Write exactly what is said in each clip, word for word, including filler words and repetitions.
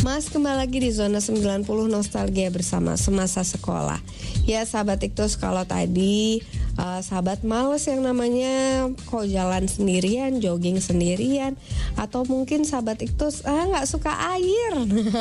Mas, kembali lagi di Zona sembilan puluh Nostalgia bersama semasa sekolah. Ya sahabat Iktus, kalau tadi uh, sahabat males yang namanya kok jalan sendirian, jogging sendirian, atau mungkin sahabat Iktus ah nggak suka air,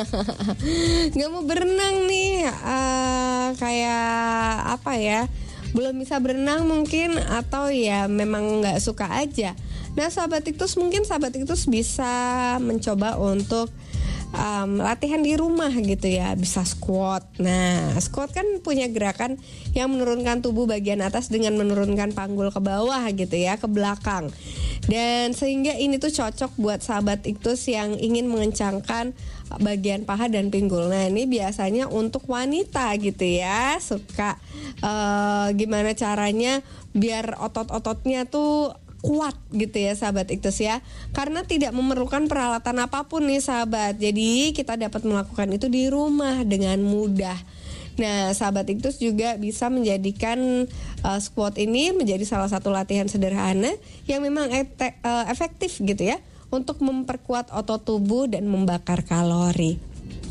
nggak mau berenang nih, uh, kayak apa ya, belum bisa berenang mungkin, atau ya memang nggak suka aja. Nah sahabat Iktus, mungkin sahabat Iktus bisa mencoba untuk Um, latihan di rumah gitu ya, bisa squat. Nah, squat kan punya gerakan yang menurunkan tubuh bagian atas dengan menurunkan panggul ke bawah gitu ya, ke belakang. Dan sehingga ini tuh cocok buat sahabat Iktus yang ingin mengencangkan bagian paha dan pinggul. Nah, ini biasanya untuk wanita gitu ya, suka uh, gimana caranya biar otot-ototnya tuh kuat gitu ya sahabat Iktus ya, karena tidak memerlukan peralatan apapun nih sahabat, jadi kita dapat melakukan itu di rumah dengan mudah. Nah sahabat Iktus juga bisa menjadikan uh, squat ini menjadi salah satu latihan sederhana yang memang ete- uh, efektif gitu ya, untuk memperkuat otot tubuh dan membakar kalori.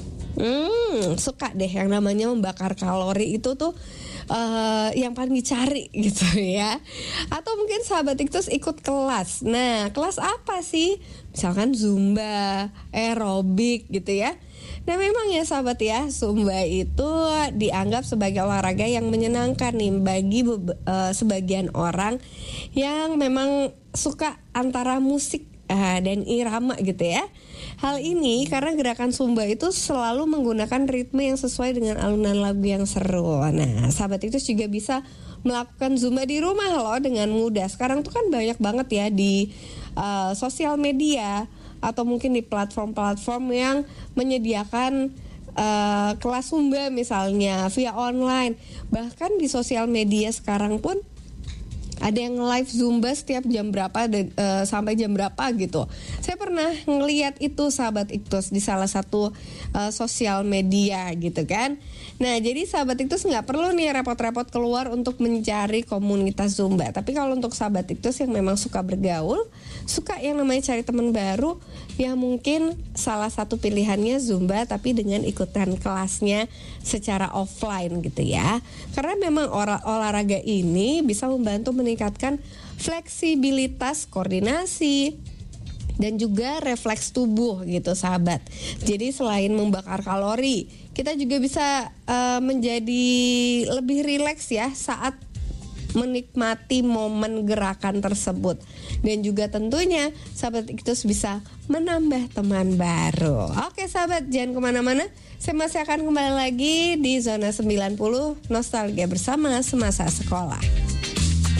Hmm, suka deh yang namanya membakar kalori itu tuh uh, yang paling dicari gitu ya. Atau mungkin sahabat Iktus ikut kelas. Nah, kelas apa sih? Misalkan Zumba, aerobik gitu ya. Nah memang ya sahabat ya, Zumba itu dianggap sebagai olahraga yang menyenangkan nih bagi uh, sebagian orang yang memang suka antara musik uh, dan irama gitu ya. Hal ini karena gerakan Zumba itu selalu menggunakan ritme yang sesuai dengan alunan lagu yang seru. Nah, sahabat Iktus juga bisa melakukan Zumba di rumah loh dengan mudah. Sekarang tuh kan banyak banget ya di uh, sosial media atau mungkin di platform-platform yang menyediakan uh, kelas Zumba misalnya via online. Bahkan di sosial media sekarang pun ada yang live Zumba setiap jam berapa dan, uh, sampai jam berapa gitu. Saya pernah ngeliat itu sahabat Iktus di salah satu uh, sosial media gitu kan. Nah jadi sahabat Iktus nggak perlu nih repot-repot keluar untuk mencari komunitas Zumba. Tapi kalau untuk sahabat Iktus yang memang suka bergaul, suka yang namanya cari teman baru, ya mungkin salah satu pilihannya Zumba tapi dengan ikutan kelasnya secara offline gitu ya. Karena memang olah- olahraga ini bisa membantu meningkatkan meningkatkan fleksibilitas koordinasi dan juga refleks tubuh gitu sahabat. Jadi selain membakar kalori, kita juga bisa uh, menjadi lebih rileks ya saat menikmati momen gerakan tersebut. Dan juga tentunya sahabat Iktus bisa menambah teman baru. Oke sahabat, jangan kemana-mana. Saya masih akan kembali lagi di Zona sembilan puluh Nostalgia bersama semasa sekolah.